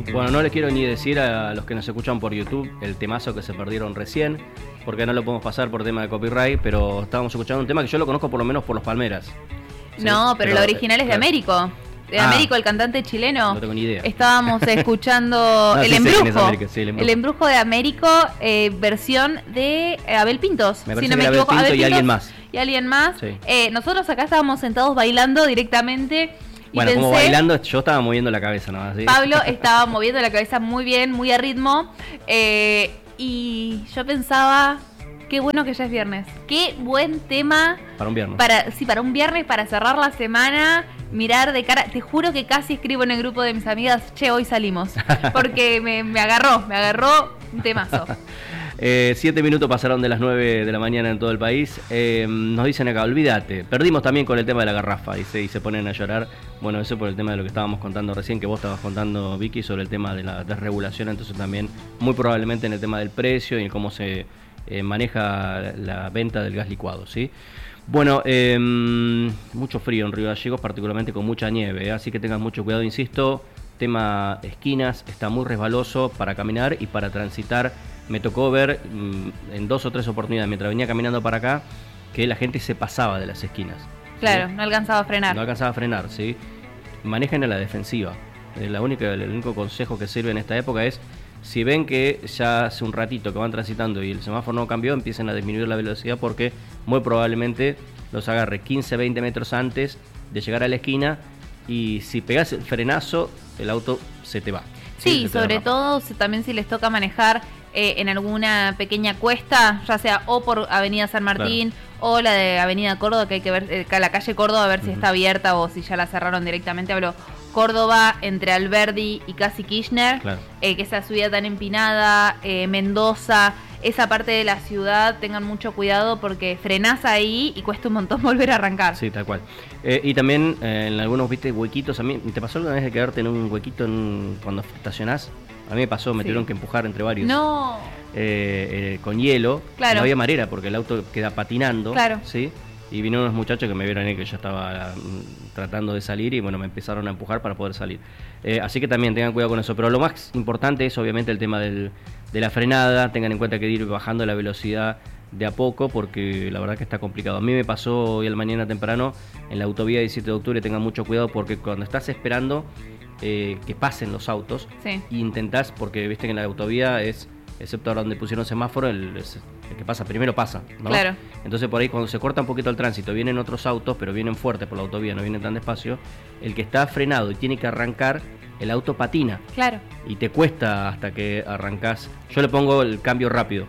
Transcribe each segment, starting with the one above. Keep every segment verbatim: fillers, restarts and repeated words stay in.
Bueno, no les quiero ni decir a los que nos escuchan por YouTube el temazo que se perdieron recién, porque no lo podemos pasar por tema de copyright, pero estábamos escuchando un tema que yo lo conozco por lo menos por los Palmeras. ¿Sí? No, pero, pero el original eh, es de claro. Américo. De ah, Américo, el cantante chileno. No tengo ni idea. Estábamos escuchando no, el, sí embrujo, América, sí, el embrujo. El embrujo de Américo, eh, versión de Abel Pintos. Me si no me Abel equivoco, Pinto Abel y Pintos alguien más. Y alguien más. Sí. Eh, nosotros acá estábamos sentados bailando directamente. Y bueno, pensé, como bailando, yo estaba moviendo la cabeza nomás. ¿Sí? Pablo estaba moviendo la cabeza muy bien, muy a ritmo. Eh, y yo pensaba, qué bueno que ya es viernes. Qué buen tema. Para un viernes. Para, sí, para un viernes, para cerrar la semana, mirar de cara. Te juro que casi escribo en el grupo de mis amigas, che, hoy salimos. Porque me, me agarró, me agarró un temazo. Eh, siete minutos pasaron de las nueve de la mañana en todo el país. Eh, nos dicen acá, olvídate. Perdimos también con el tema de la garrafa, dice, y se ponen a llorar. Bueno, eso por el tema de lo que estábamos contando recién, que vos estabas contando, Vicky, sobre el tema de la desregulación. Entonces también, muy probablemente en el tema del precio y en cómo se eh, maneja la venta del gas licuado, ¿sí? Bueno, eh, mucho frío en Río Gallegos, particularmente con mucha nieve, ¿eh? Así que tengan mucho cuidado, insisto. Tema esquinas, está muy resbaloso para caminar y para transitar. Me tocó ver mmm, en dos o tres oportunidades mientras venía caminando para acá que la gente se pasaba de las esquinas. Claro, ¿sí? no alcanzaba a frenar. No alcanzaba a frenar, ¿sí? Manejen a la defensiva. Eh, la única, el único consejo que sirve en esta época es, si ven que ya hace un ratito que van transitando y el semáforo no cambió, empiecen a disminuir la velocidad porque muy probablemente los agarre quince a veinte metros antes de llegar a la esquina y si pegás el frenazo, el auto se te va. Sí, sí sobre todo también si les toca manejar eh, en alguna pequeña cuesta, ya sea o por Avenida San Martín, claro, o la de Avenida Córdoba, que hay que ver, eh, la calle Córdoba, a ver uh-huh. si está abierta o si ya la cerraron directamente. Hablo Córdoba, entre Alberdi y casi Kirchner, claro, eh, que esa subida tan empinada, eh, Mendoza, esa parte de la ciudad, tengan mucho cuidado porque frenás ahí y cuesta un montón volver a arrancar. Sí, tal cual. Eh, y también eh, en algunos, viste, huequitos. A mí, ¿te pasó alguna vez de quedarte en un huequito en, cuando estacionás? A mí me pasó, me sí. tuvieron que empujar entre varios. No. Eh, eh, con hielo. Claro. No había manera porque el auto queda patinando. Claro. ¿Sí? Y vinieron unos muchachos que me vieron ahí que yo estaba mm, tratando de salir y bueno, me empezaron a empujar para poder salir. Eh, así que también tengan cuidado con eso. Pero lo más importante es obviamente el tema del, de la frenada. Tengan en cuenta que ir bajando la velocidad de a poco porque la verdad que está complicado. A mí me pasó hoy al mañana temprano en la autovía diecisiete de octubre. Tengan mucho cuidado porque cuando estás esperando eh, que pasen los autos sí. y intentás, porque viste que en la autovía es, excepto ahora donde pusieron semáforo, el, el que pasa primero pasa, ¿no? Claro. Entonces por ahí cuando se corta un poquito el tránsito, vienen otros autos, pero vienen fuertes por la autovía, no vienen tan despacio, el que está frenado y tiene que arrancar, el auto patina. Claro. Y te cuesta hasta que arrancás. Yo le pongo el cambio rápido,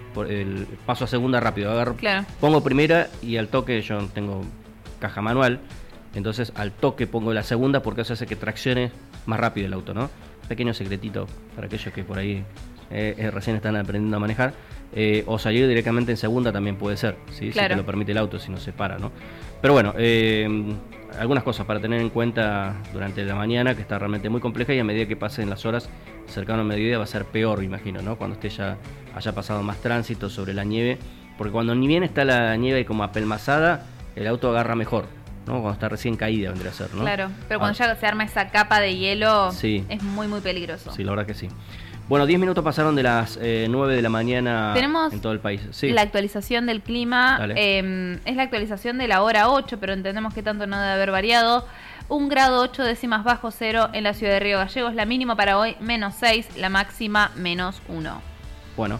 el paso a segunda rápido, agarro, claro. pongo primera y al toque, yo tengo caja manual, entonces al toque pongo la segunda porque eso hace que traccione más rápido el auto, ¿no? Pequeño secretito para aquellos que por ahí eh, eh, recién están aprendiendo a manejar. Eh, o salir directamente en segunda también puede ser, ¿sí? Claro. Si te lo permite el auto, si no se para, ¿no? Pero bueno, eh, algunas cosas para tener en cuenta durante la mañana, que está realmente muy compleja, y a medida que pasen las horas cercano al mediodía va a ser peor, me imagino, ¿no? Cuando esté ya haya pasado más tránsito sobre la nieve, porque cuando ni bien está la nieve como apelmazada, el auto agarra mejor, ¿no? Cuando está recién caída vendría a ser, ¿no? Claro, pero cuando ah. ya se arma esa capa de hielo, sí. es muy muy peligroso. Sí, la verdad que sí. Bueno, diez minutos pasaron de las eh, nueve de la mañana. Tenemos en todo el país. Sí. La actualización del clima, eh, es la actualización de la hora ocho, pero entendemos que tanto no debe haber variado. Un grado ocho décimas bajo cero en la ciudad de Río Gallegos, la mínima para hoy menos seis, la máxima menos uno. Bueno,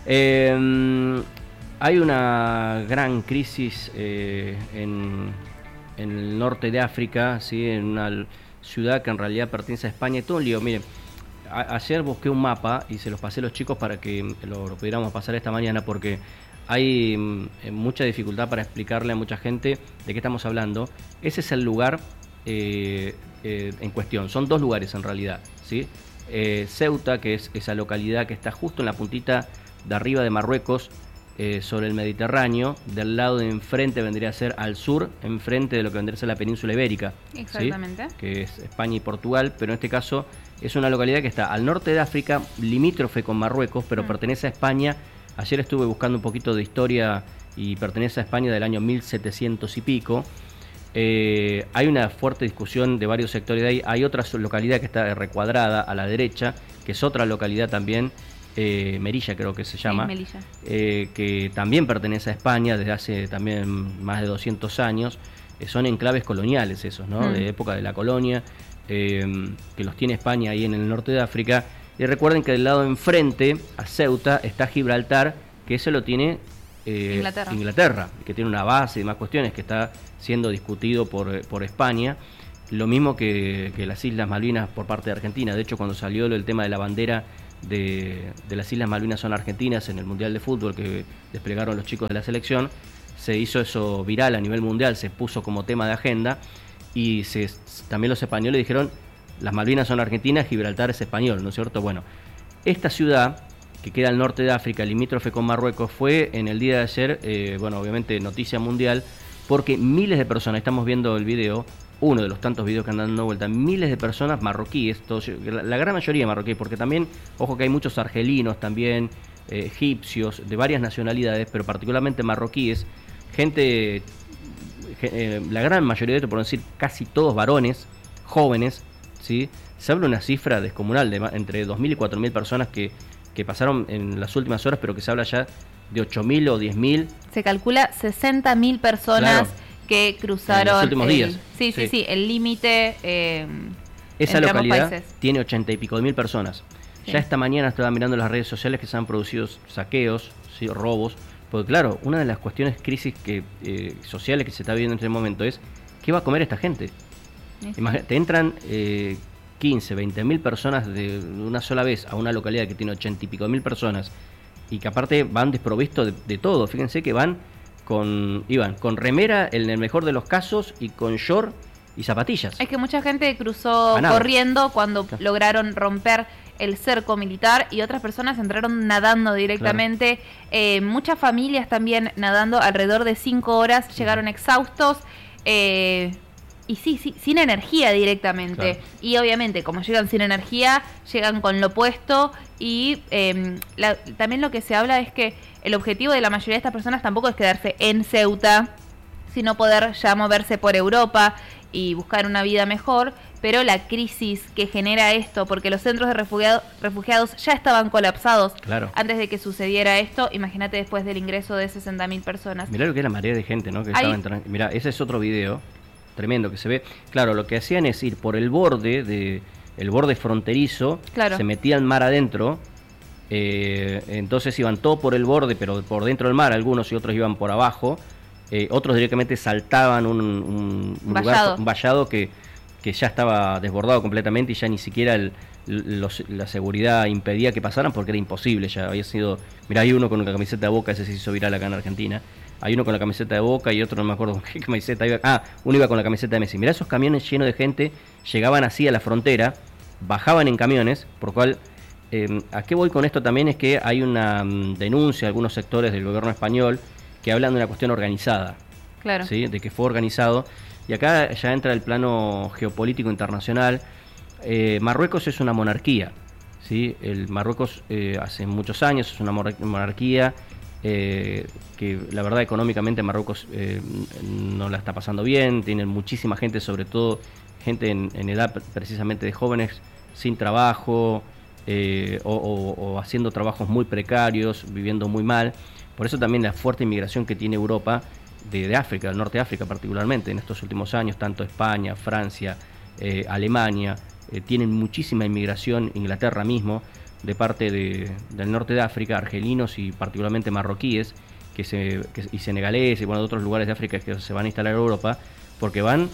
eh, hay una gran crisis eh, en, en el norte de África, ¿sí? En una ciudad que en realidad pertenece a España y todo un lío. Miren, ayer busqué un mapa y se los pasé a los chicos para que lo, lo pudiéramos pasar esta mañana porque hay mm, mucha dificultad para explicarle a mucha gente de qué estamos hablando. Ese es el lugar eh, eh, en cuestión. Son dos lugares en realidad, ¿sí? Eh, Ceuta, que es esa localidad que está justo en la puntita de arriba de Marruecos, eh, sobre el Mediterráneo. Del lado de enfrente vendría a ser al sur, enfrente de lo que vendría a ser la península ibérica. Exactamente. ¿Sí? Que es España y Portugal, pero en este caso es una localidad que está al norte de África, limítrofe con Marruecos, pero mm. pertenece a España. Ayer estuve buscando un poquito de historia y pertenece a España del año mil setecientos y pico. Eh, hay una fuerte discusión de varios sectores de ahí. Hay otra localidad que está recuadrada a la derecha, que es otra localidad también, eh, Melilla creo que se llama, sí, Melilla. Eh, que también pertenece a España desde hace también más de doscientos años. Eh, son enclaves coloniales esos, ¿no? Mm. De época de la colonia, eh, que los tiene España ahí en el norte de África. Y recuerden que del lado enfrente, a Ceuta, está Gibraltar, que eso lo tiene eh, Inglaterra. Inglaterra, que tiene una base y demás cuestiones, que está siendo discutido por, por España. Lo mismo que, que las Islas Malvinas por parte de Argentina. De hecho, cuando salió el tema de la bandera de, de las Islas Malvinas son argentinas en el Mundial de Fútbol que desplegaron los chicos de la selección, se hizo eso viral a nivel mundial, se puso como tema de agenda y se, también los españoles dijeron las Malvinas son argentinas, Gibraltar es español, ¿no es cierto? Bueno, esta ciudad que queda al norte de África, limítrofe con Marruecos, fue en el día de ayer, eh, bueno, obviamente noticia mundial, porque miles de personas, estamos viendo el video, uno de los tantos videos que andan dando vuelta, miles de personas marroquíes, todos, la, la gran mayoría marroquíes, porque también, ojo que hay muchos argelinos también, eh, egipcios, de varias nacionalidades, pero particularmente marroquíes, gente, eh, la gran mayoría de esto, por decir casi todos varones, jóvenes, ¿sí? Se habla una cifra descomunal de entre dos mil y cuatro mil personas que, que pasaron en las últimas horas, pero que se habla ya de ocho mil o diez mil. Se calcula sesenta mil personas, claro, que cruzaron en los últimos el, días. Sí, sí, sí, sí, el límite. Eh, Esa localidad tiene ochenta y pico de mil personas. Sí. Ya esta mañana estaba mirando las redes sociales que se han producido saqueos, ¿sí? Robos. Porque claro, una de las cuestiones crisis que, eh, sociales que se está viviendo en este momento es ¿qué va a comer esta gente? Sí. Imagínate, entran eh, quince, veinte mil personas de una sola vez a una localidad que tiene ochenta y pico de mil personas y que aparte van desprovistos de, de todo. Fíjense que van con, iban con remera en el mejor de los casos y con short y zapatillas. Es que mucha gente cruzó corriendo cuando claro. lograron romper el cerco militar y otras personas entraron nadando directamente. Claro. Eh, muchas familias también nadando alrededor de cinco horas, llegaron exhaustos eh, y sí, sí, sin energía directamente. Claro. Y obviamente, como llegan sin energía, llegan con lo puesto y eh, la, también lo que se habla es que el objetivo de la mayoría de estas personas tampoco es quedarse en Ceuta, sino poder ya moverse por Europa y buscar una vida mejor, pero la crisis que genera esto, porque los centros de refugiado, refugiados ya estaban colapsados claro. antes de que sucediera esto, imagínate después del ingreso de sesenta mil personas. Mirá lo que era la marea de gente, ¿no? Que estaba entrando. Mirá, ese es otro video tremendo que se ve. Claro, lo que hacían es ir por el borde, de el borde fronterizo, claro. se metían mar adentro, eh, entonces iban todo por el borde, pero por dentro del mar, algunos y otros iban por abajo. Eh, otros directamente saltaban un, un, un vallado, lugar, un vallado que, que ya estaba desbordado completamente y ya ni siquiera el, los, la seguridad impedía que pasaran porque era imposible, ya había sido... Mirá, hay uno con la camiseta de Boca, ese se hizo viral acá en Argentina, hay uno con la camiseta de Boca y otro no me acuerdo con qué camiseta iba, ah, uno iba con la camiseta de Messi. Mirá esos camiones llenos de gente, llegaban así a la frontera, bajaban en camiones, por lo cual... Eh, ¿a qué voy con esto también? Es que hay una um, denuncia de algunos sectores del gobierno español que hablan de una cuestión organizada, claro. ¿sí? De que fue organizado. Y acá ya entra el plano geopolítico internacional. Eh, Marruecos es una monarquía, ¿sí? El Marruecos eh, hace muchos años es una monarquía eh, que la verdad económicamente Marruecos eh, no la está pasando bien. Tienen muchísima gente, sobre todo gente en, en edad precisamente de jóvenes sin trabajo eh, o, o, o haciendo trabajos muy precarios, viviendo muy mal. Por eso también la fuerte inmigración que tiene Europa, de, de África, del norte de África particularmente, en estos últimos años, tanto España, Francia, eh, Alemania, eh, tienen muchísima inmigración, Inglaterra mismo, de parte de, del norte de África, argelinos y particularmente marroquíes, que se, que, y senegaleses y bueno, de otros lugares de África que se van a instalar en Europa, porque van,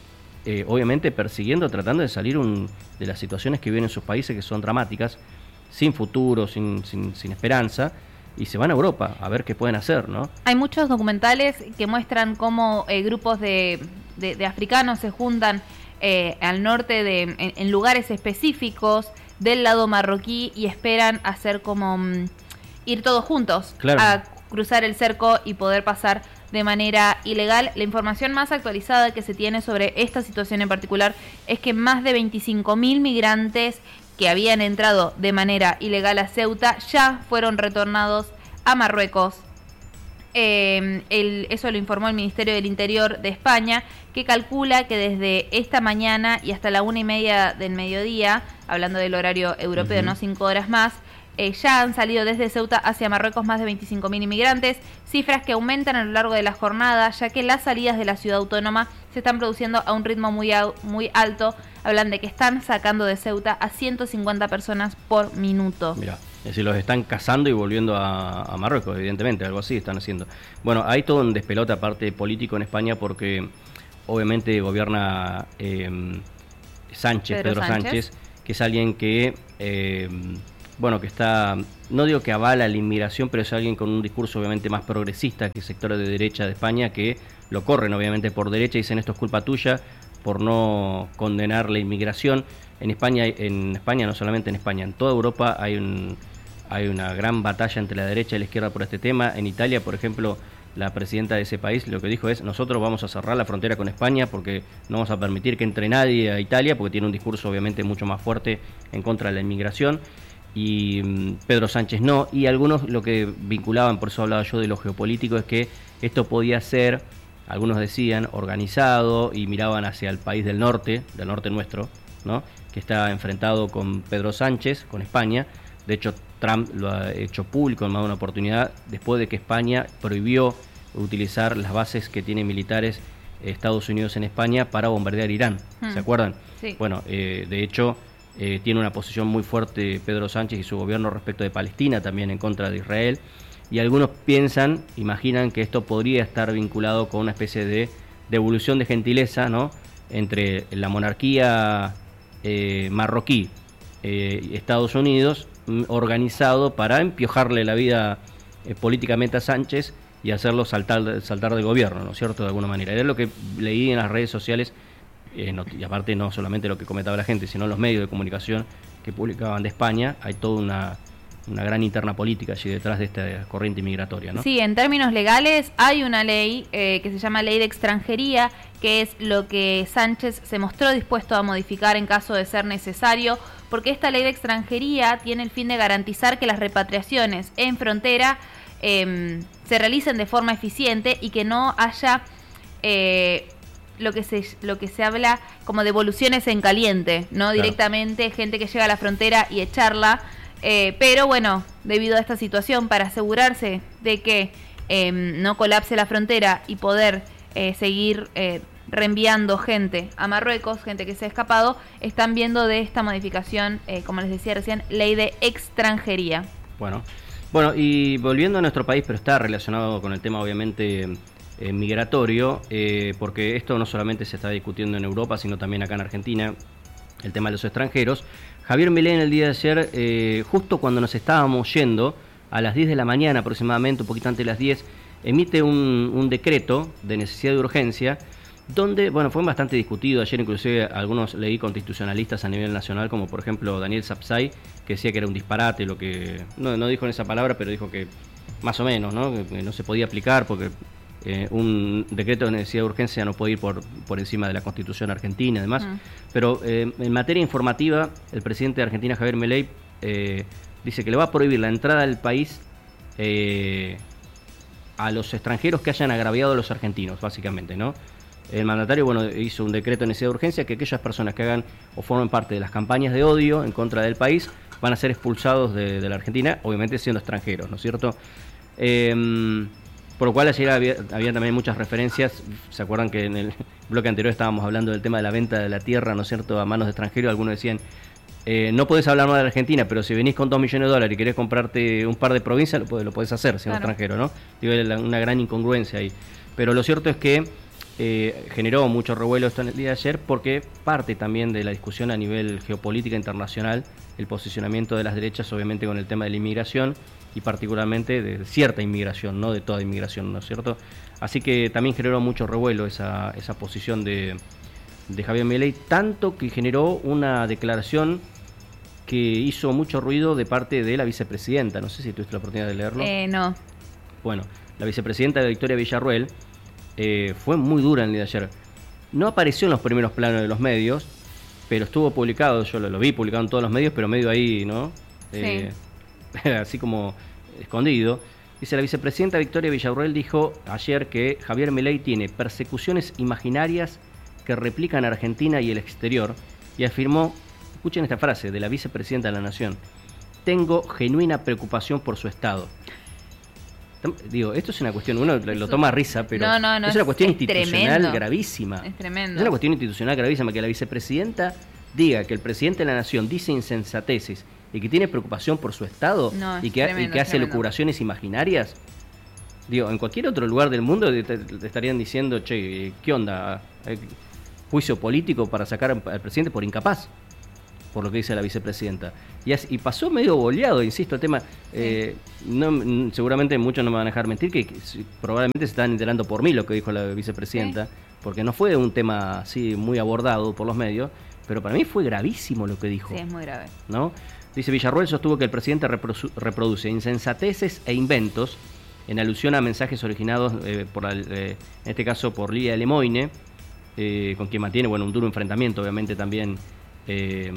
eh, obviamente, persiguiendo, tratando de salir un, de las situaciones que viven en sus países, que son dramáticas, sin futuro, sin, sin, sin esperanza, y se van a Europa a ver qué pueden hacer, ¿no? Hay muchos documentales que muestran cómo eh, grupos de, de, de africanos se juntan eh, al norte de en, en lugares específicos del lado marroquí y esperan hacer como um, ir todos juntos claro. a cruzar el cerco y poder pasar de manera ilegal. La información más actualizada que se tiene sobre esta situación en particular es que más de veinticinco mil migrantes que habían entrado de manera ilegal a Ceuta ya fueron retornados a Marruecos Eh, el, eso lo informó el Ministerio del Interior de España, que calcula que desde esta mañana y hasta la una y media del mediodía, hablando del horario europeo, uh-huh. no cinco horas más, eh, ya han salido desde Ceuta hacia Marruecos más de veinticinco mil inmigrantes, cifras que aumentan a lo largo de la jornada, ya que las salidas de la ciudad autónoma se están produciendo a un ritmo muy, muy alto. Hablan de que están sacando de Ceuta a ciento cincuenta personas por minuto. Mirá. Es decir, los están cazando y volviendo a, a Marruecos, evidentemente, algo así están haciendo. Bueno, hay todo un despelote aparte político en España porque obviamente gobierna eh, Sánchez, Pedro, Pedro Sánchez. Sánchez, que es alguien que, eh, bueno, que está, no digo que avala la inmigración, pero es alguien con un discurso obviamente más progresista que sectores de derecha de España, que lo corren obviamente por derecha y dicen esto es culpa tuya por no condenar la inmigración. En España, en España, no solamente en España, en toda Europa hay un hay una gran batalla entre la derecha y la izquierda por este tema. En Italia, por ejemplo, la presidenta de ese país lo que dijo es: nosotros vamos a cerrar la frontera con España porque no vamos a permitir que entre nadie a Italia, porque tiene un discurso obviamente mucho más fuerte en contra de la inmigración. Y um, Pedro Sánchez no. Y algunos lo que vinculaban, por eso hablaba yo de lo geopolítico, es que esto podía ser, algunos decían, organizado y miraban hacia el país del norte, del norte nuestro, ¿no?, que está enfrentado con Pedro Sánchez, con España. De hecho, Trump lo ha hecho público en más de una oportunidad, después de que España prohibió utilizar las bases que tienen militares Estados Unidos en España para bombardear Irán. Hmm. ¿Se acuerdan? Sí. Bueno, eh, de hecho, eh, tiene una posición muy fuerte Pedro Sánchez y su gobierno respecto de Palestina, también en contra de Israel. Y algunos piensan, imaginan que esto podría estar vinculado con una especie de devolución de gentileza, ¿no?, entre la monarquía eh, marroquí eh, y Estados Unidos, organizado para empiojarle la vida eh, políticamente a Sánchez y hacerlo saltar, saltar del gobierno, ¿no es cierto?, de alguna manera. Era lo que leí en las redes sociales, eh, no, y aparte no solamente lo que comentaba la gente, sino los medios de comunicación que publicaban de España. Hay toda una, una gran interna política allí detrás de esta corriente migratoria, ¿no? Sí, en términos legales hay una ley eh, que se llama Ley de Extranjería, que es lo que Sánchez se mostró dispuesto a modificar en caso de ser necesario, porque esta ley de extranjería tiene el fin de garantizar que las repatriaciones en frontera eh, se realicen de forma eficiente y que no haya eh, lo que se lo que se habla como devoluciones en caliente, no claro. directamente gente que llega a la frontera y echarla, eh, pero bueno, debido a esta situación, para asegurarse de que eh, no colapse la frontera y poder eh, seguir eh, reenviando gente a Marruecos, gente que se ha escapado, están viendo de esta modificación, eh, como les decía recién, ley de extranjería. Bueno, bueno, y volviendo a nuestro país, pero está relacionado con el tema obviamente eh, migratorio, eh, porque esto no solamente se está discutiendo en Europa, sino también acá en Argentina, el tema de los extranjeros. Javier Milei en el día de ayer, eh, justo cuando nos estábamos yendo, a las diez de la mañana aproximadamente, un poquito antes de las diez, emite un, un decreto de necesidad de urgencia, donde, bueno, fue bastante discutido. Ayer inclusive algunos leí constitucionalistas a nivel nacional, como por ejemplo Daniel Sapsay, que decía que era un disparate lo que... No, no dijo en esa palabra, pero dijo que más o menos, ¿no?, que no se podía aplicar porque eh, un decreto de necesidad de urgencia no puede ir por, por encima de la Constitución argentina y demás. Mm. Pero eh, en materia informativa, el presidente de Argentina, Javier Milei, eh, dice que le va a prohibir la entrada al país eh, a los extranjeros que hayan agraviado a los argentinos, básicamente, ¿no? El mandatario, bueno, hizo un decreto de necesidad de urgencia que aquellas personas que hagan o formen parte de las campañas de odio en contra del país van a ser expulsados de, de la Argentina, obviamente siendo extranjeros, ¿no es cierto? Eh, por lo cual ayer había, había también muchas referencias. ¿Se acuerdan que en el bloque anterior estábamos hablando del tema de la venta de la tierra, ¿no es cierto?, a manos de extranjeros? Algunos decían, eh, no podés hablar más de la Argentina, pero si venís con dos millones de dólares y querés comprarte un par de provincias, lo podés, lo podés hacer siendo claro. extranjero, ¿no? Digo, hay una gran incongruencia ahí. Pero lo cierto es que Eh, generó mucho revuelo esto en el día de ayer, porque parte también de la discusión a nivel geopolítica internacional el posicionamiento de las derechas, obviamente, con el tema de la inmigración y particularmente de cierta inmigración, no de toda inmigración, ¿no es cierto? Así que también generó mucho revuelo esa, esa posición de, de Javier Milei, tanto que generó una declaración que hizo mucho ruido de parte de la vicepresidenta. No sé si tuviste la oportunidad de leerlo. Eh, no. Bueno, la vicepresidenta de Victoria Villarruel Eh, fue muy dura el día de ayer. No apareció en los primeros planos de los medios, pero estuvo publicado, yo lo, lo vi publicado en todos los medios, pero medio ahí, ¿no? Eh, sí. Así como escondido. Dice, la vicepresidenta Victoria Villarruel dijo ayer que Javier Milei tiene persecuciones imaginarias que replican Argentina y el exterior, y afirmó, escuchen esta frase de la vicepresidenta de la Nación: tengo genuina preocupación por su estado. Digo, esto es una cuestión, uno lo toma a risa, pero no, no, no, es una cuestión es institucional tremendo. gravísima. Es tremendo. Es una cuestión institucional gravísima que la vicepresidenta diga que el presidente de la Nación dice insensateces y que tiene preocupación por su estado no, y que, tremendo, y que hace tremendo. locuraciones imaginarias. Digo, en cualquier otro lugar del mundo te, te estarían diciendo, che, ¿qué onda? Juicio político para sacar al presidente por incapaz, por lo que dice la vicepresidenta. Y, as, y pasó medio boleado, insisto, el tema. Sí. Eh, no, seguramente muchos no me van a dejar mentir que, que probablemente se están enterando por mí lo que dijo la vicepresidenta, sí. porque no fue un tema así muy abordado por los medios, pero para mí fue gravísimo lo que dijo. Sí, es muy grave. ¿No? Dice, Villarruel sostuvo que el presidente reprodu- reproduce insensateces e inventos en alusión a mensajes originados, eh, por la, eh, en este caso por Lilia Lemoine, eh, con quien mantiene bueno, un duro enfrentamiento, obviamente también eh,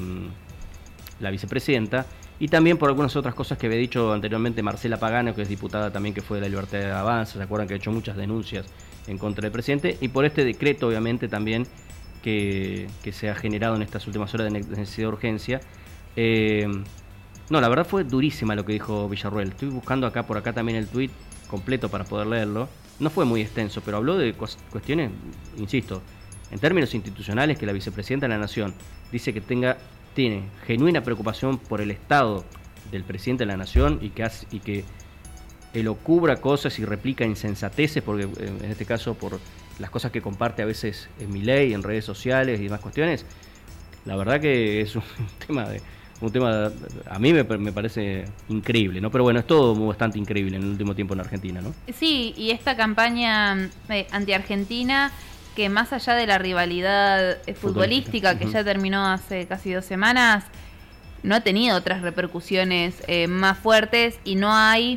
la vicepresidenta, y también por algunas otras cosas que había dicho anteriormente Marcela Pagano, que es diputada también que fue de la Libertad de Avanza, se acuerdan que ha hecho muchas denuncias en contra del presidente, y por este decreto obviamente también que, que se ha generado en estas últimas horas de necesidad de urgencia. Eh, no, la verdad fue durísima lo que dijo Villarruel. Estoy buscando acá por acá también el tuit completo para poder leerlo. No fue muy extenso, pero habló de cuestiones, insisto, en términos institucionales, que la vicepresidenta de la Nación dice que tenga tiene genuina preocupación por el estado del presidente de la Nación y que hace, y que elocubra cosas y replica insensateces, porque en este caso por las cosas que comparte a veces en Milei, en redes sociales y demás cuestiones. La verdad que es un tema de un tema a mí me, me parece increíble, ¿no? Pero bueno, es todo bastante increíble en el último tiempo en Argentina, ¿no? Sí, y esta campaña eh, anti-argentina, que más allá de la rivalidad eh, futbolística, que uh-huh. ya terminó hace casi dos semanas, no ha tenido otras repercusiones eh, más fuertes y no hay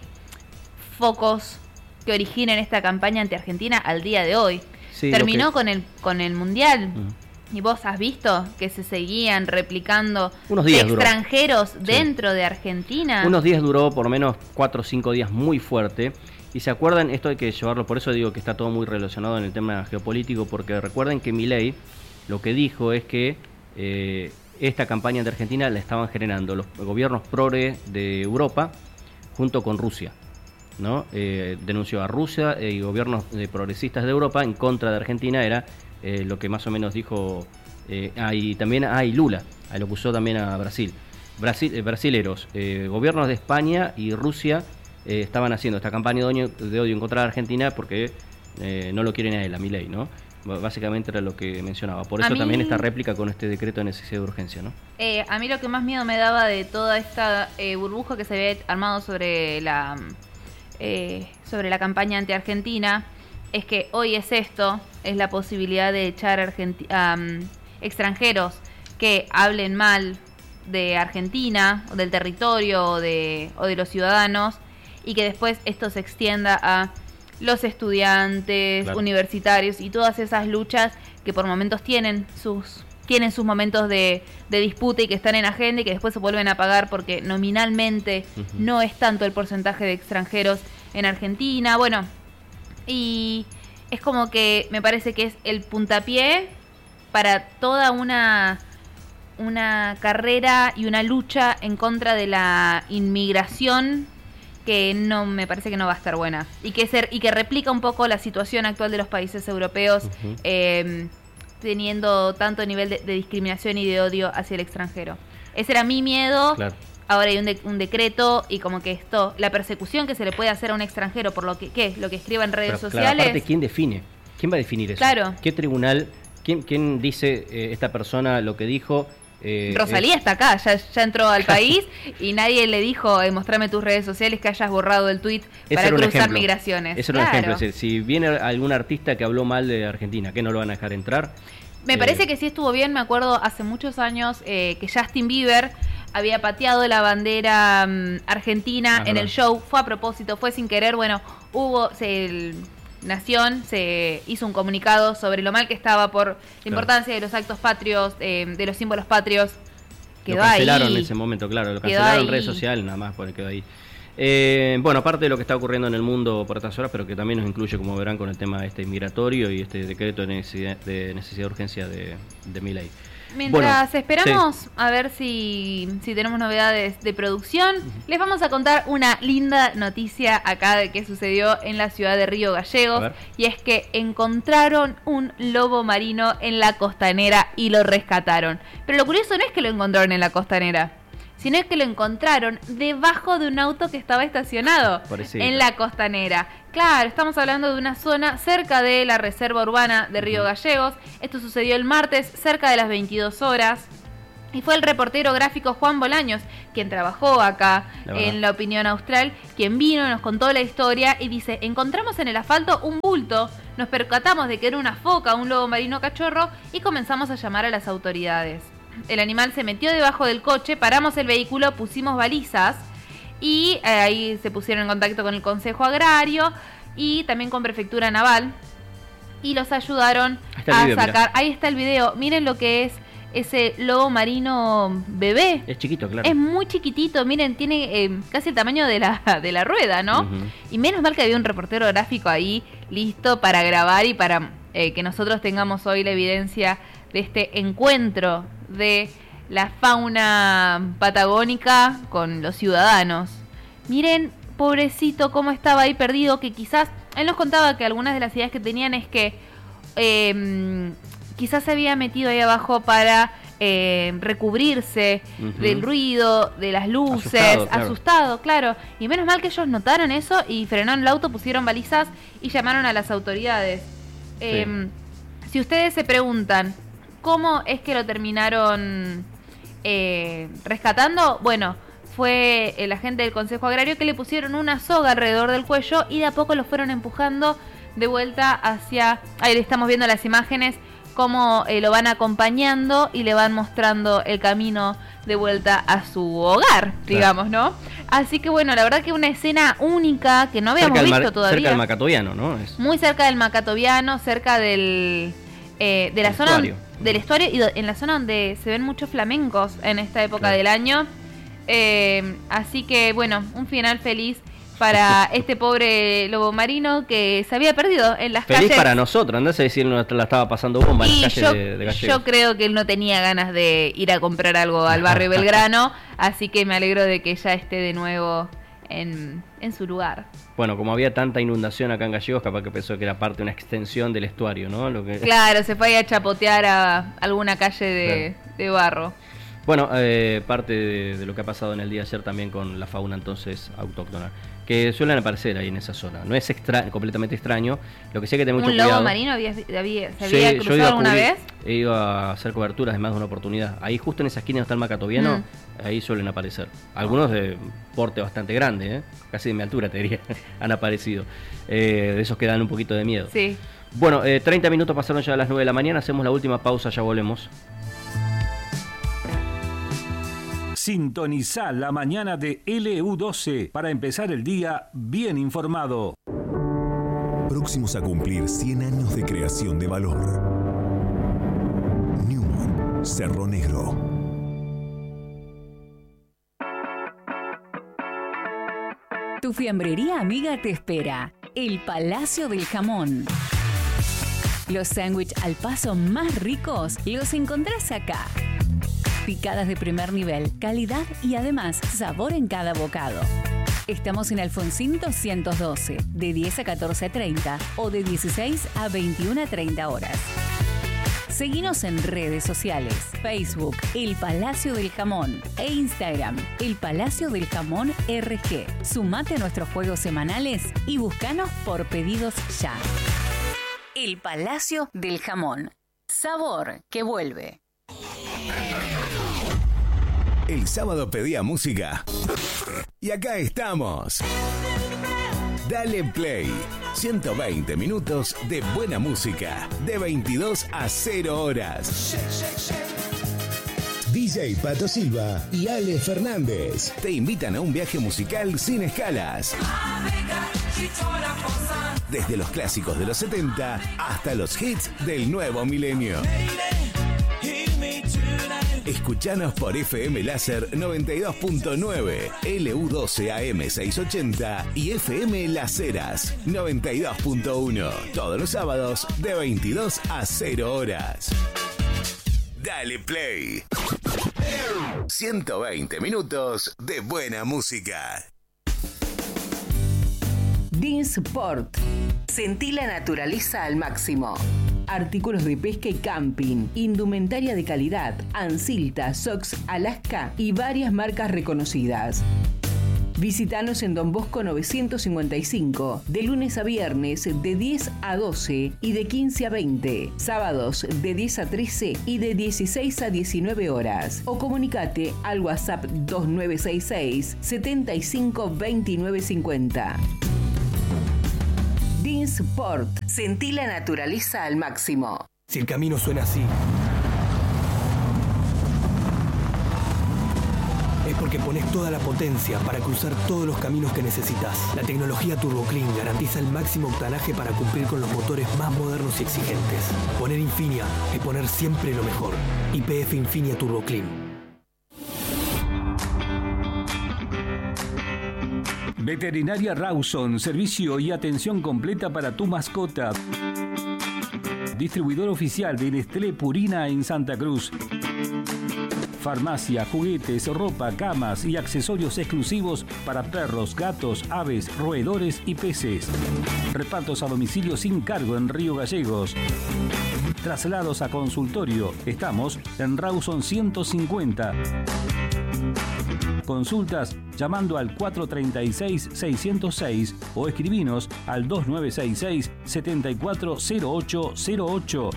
focos que originen esta campaña anti-argentina al día de hoy. Sí, terminó que... con el con el Mundial. Uh-huh. ¿Y vos has visto que se seguían replicando Unos días extranjeros duró. dentro sí. de Argentina? Unos días duró, por lo menos cuatro o cinco días muy fuerte. Y se acuerdan, esto hay que llevarlo, por eso digo que está todo muy relacionado en el tema geopolítico, porque recuerden que Milei lo que dijo es que eh, esta campaña de Argentina la estaban generando los gobiernos progre de Europa junto con Rusia, ¿no? Eh, denunció a Rusia y gobiernos eh, progresistas de Europa en contra de Argentina, era eh, lo que más o menos dijo, eh, ah, y también ah, y Lula, ahí lo acusó también a Brasil. Brasil eh, brasileros, eh, gobiernos de España y Rusia eh, estaban haciendo esta campaña de odio, de odio en contra de Argentina porque eh, no lo quieren a él, a Milei, ¿no? Básicamente era lo que mencionaba. Por eso mí, también esta réplica con este decreto de necesidad de urgencia, ¿no? Eh, a mí lo que más miedo me daba de toda esta eh, burbuja que se había armado sobre la eh, sobre la campaña anti-argentina es que hoy es esto, es la posibilidad de echar argenti- um, extranjeros que hablen mal de Argentina, o del territorio, o de, o de los ciudadanos, y que después esto se extienda a los estudiantes, claro. universitarios y todas esas luchas que por momentos tienen sus tienen sus momentos de, de disputa y que están en agenda y que después se vuelven a apagar porque nominalmente uh-huh. no es tanto el porcentaje de extranjeros en Argentina. Bueno, y es como que me parece que es el puntapié para toda una una carrera y una lucha en contra de la inmigración que no me parece que no va a estar buena y que ser y que replica un poco la situación actual de los países europeos, uh-huh. eh, teniendo tanto nivel de, de discriminación y de odio hacia el extranjero. Ese era mi miedo. Claro. Ahora hay un, de, un decreto y como que esto, la persecución que se le puede hacer a un extranjero por lo que ¿qué? Lo que escriba en redes Pero, sociales. Claro, aparte, ¿quién define? ¿Quién va a definir eso? Claro. ¿Qué tribunal? ¿Quién, quién dice eh, esta persona lo que dijo? Eh, Rosalía eh, está acá, ya, ya entró al país y nadie le dijo, eh, mostrame tus redes sociales que hayas borrado el tuit para cruzar migraciones. Eso era un ejemplo. Es decir, si viene algún artista que habló mal de Argentina, ¿qué no lo van a dejar entrar? Me eh, parece que sí estuvo bien. Me acuerdo hace muchos años eh, que Justin Bieber había pateado la bandera um, argentina ah, en el show. Fue a propósito, fue sin querer. Bueno, hubo... Se, el, Nación se hizo un comunicado sobre lo mal que estaba por la claro. importancia de los actos patrios, eh, de los símbolos patrios. Quedó lo cancelaron ahí. en ese momento, claro, lo cancelaron en redes sociales, nada más, porque quedó ahí. Eh, bueno, aparte de lo que está ocurriendo en el mundo por estas horas, pero que también nos incluye, como verán, con el tema este migratorio y este decreto de necesidad de, necesidad de urgencia de, de Milei. Mientras bueno, esperamos sí. a ver si, si tenemos novedades de producción, uh-huh. les vamos a contar una linda noticia acá de que sucedió en la ciudad de Río Gallegos, y es que encontraron un lobo marino en la costanera y lo rescataron. Pero lo curioso no es que lo encontraron en la costanera, sino es que lo encontraron debajo de un auto que estaba estacionado Parecido. en la costanera. Claro, estamos hablando de una zona cerca de la reserva urbana de Río Gallegos. Esto sucedió el martes, cerca de las veintidós horas. Y fue el reportero gráfico Juan Bolaños, quien trabajó acá la en La Opinión Austral, quien vino, nos contó la historia y dice: encontramos en el asfalto un bulto, nos percatamos de que era una foca, un lobo marino cachorro, y comenzamos a llamar a las autoridades. El animal se metió debajo del coche, paramos el vehículo, pusimos balizas y eh, ahí se pusieron en contacto con el Consejo Agrario y también con Prefectura Naval y los ayudaron a video, sacar. Mirá. Ahí está el video. Miren lo que es ese lobo marino bebé. Es chiquito, claro. Es muy chiquitito. Miren, tiene eh, casi el tamaño de la, de la rueda, ¿no? Uh-huh. Y menos mal que había un reportero gráfico ahí listo para grabar y para eh, que nosotros tengamos hoy la evidencia de este encuentro de la fauna patagónica con los ciudadanos. Miren, pobrecito, cómo estaba ahí perdido, que quizás, él nos contaba que algunas de las ideas que tenían es que eh, quizás se había metido ahí abajo para eh, recubrirse uh-huh. del ruido, de las luces, asustado claro. asustado, claro. Y menos mal que ellos notaron eso y frenaron el auto, pusieron balizas y llamaron a las autoridades. Sí. Eh, si ustedes se preguntan ¿cómo es que lo terminaron eh, rescatando? Bueno, fue el agente del Consejo Agrario que le pusieron una soga alrededor del cuello y de a poco lo fueron empujando de vuelta hacia... Ahí le estamos viendo las imágenes, cómo eh, lo van acompañando y le van mostrando el camino de vuelta a su hogar, digamos, ¿no? Así que bueno, la verdad que una escena única que no habíamos visto mar, todavía. Cerca del Macatoviano, ¿no? Es... Muy cerca del Macatoviano, cerca del... Eh, de la zona estuario. del estuario y do, en la zona donde se ven muchos flamencos en esta época claro. del año. Eh, así que bueno, un final feliz para este pobre lobo marino que se había perdido en las feliz calles. Feliz para nosotros, andás a decir la estaba pasando bomba en las calles yo, de, de Gallegos. Yo creo que él no tenía ganas de ir a comprar algo al barrio Belgrano, así que me alegro de que ya esté de nuevo en, en su lugar. Bueno, como había tanta inundación acá en Gallegos, capaz que pensó que era parte de una extensión del estuario, ¿no? Lo que... Claro, se fue ahí a chapotear a alguna calle de, claro. de barro. Bueno, eh, parte de, de lo que ha pasado en el día de ayer también con la fauna entonces autóctona, que suelen aparecer ahí en esa zona. No es extra, completamente extraño, lo que sí hay que tener mucho cuidado. ¿Un lobo marino había, había, se había sí, cruzado alguna cubrir, vez? He ido a hacer coberturas de más de una oportunidad. Ahí justo en esa esquina donde está el Macatoviano, mm. ahí suelen aparecer. Algunos de porte bastante grande, ¿eh? Casi de mi altura te diría, han aparecido. Eh, de esos que dan un poquito de miedo. Sí. Bueno, eh, treinta minutos pasaron ya a las nueve de la mañana, hacemos la última pausa, ya volvemos. Sintoniza la mañana de L U doce para empezar el día bien informado. Próximos a cumplir cien años de creación de valor. Newman, Cerro Negro. Tu fiambrería amiga te espera. El Palacio del Jamón. Los sándwiches al paso más ricos los encontrás acá. Picadas de primer nivel, calidad y además sabor en cada bocado. Estamos en Alfonsín doscientos doce, de diez a catorce treinta o de dieciséis a veintiuna treinta horas. Seguinos en redes sociales, Facebook, El Palacio del Jamón e Instagram, El Palacio del Jamón R G. Sumate a nuestros juegos semanales y búscanos por pedidos ya. El Palacio del Jamón. Sabor que vuelve. El sábado pedía música y acá estamos. Dale Play. ciento veinte minutos de buena música de veintidós a cero horas. D J Pato Silva y Ale Fernández te invitan a un viaje musical sin escalas. Desde los clásicos de los setenta hasta los hits del nuevo milenio. Escuchanos por F M Láser noventa y dos punto nueve, L U doce A M seiscientos ochenta y F M Las Heras noventa y dos punto uno. Todos los sábados de veintidós a cero horas. Dale Play. ciento veinte minutos de buena música. Dinsport. Sentí la naturaleza al máximo. Artículos de pesca y camping, indumentaria de calidad, Ansilta, Sox, Alaska y varias marcas reconocidas. Visítanos en Don Bosco novecientos cincuenta y cinco, de lunes a viernes de diez a doce y de quince a veinte, sábados de diez a trece y de dieciséis a diecinueve horas. O comunicate al WhatsApp dos nueve seis seis, setenta y cinco, veintinueve cincuenta. Dinsport. Sentí la naturaleza al máximo. Si el camino suena así, es porque pones toda la potencia para cruzar todos los caminos que necesitas. La tecnología TurboClean garantiza el máximo octanaje para cumplir con los motores más modernos y exigentes. Poner Infinia es poner siempre lo mejor. Y P F Infinia TurboClean. Veterinaria Rawson, servicio y atención completa para tu mascota. Distribuidor oficial de Nestlé Purina en Santa Cruz. Farmacia, juguetes, ropa, camas y accesorios exclusivos para perros, gatos, aves, roedores y peces. Repartos a domicilio sin cargo en Río Gallegos. Traslados a consultorio. Estamos en Rawson ciento cincuenta. Consultas llamando al cuatro tres seis, seis cero seis o escribinos al dos nueve seis seis, siete cuatro cero ocho cero ocho.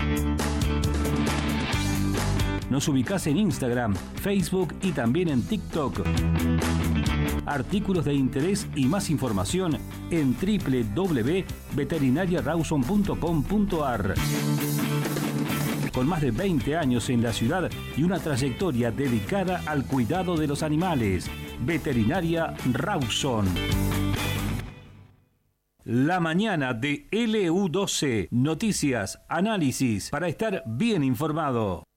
Nos ubicás en Instagram, Facebook y también en TikTok. Artículos de interés y más información en doble u doble u doble u punto veterinaria rawson punto com punto a r. Con más de veinte años en la ciudad y una trayectoria dedicada al cuidado de los animales. Veterinaria Rawson. La mañana de L U doce. Noticias, análisis para estar bien informado.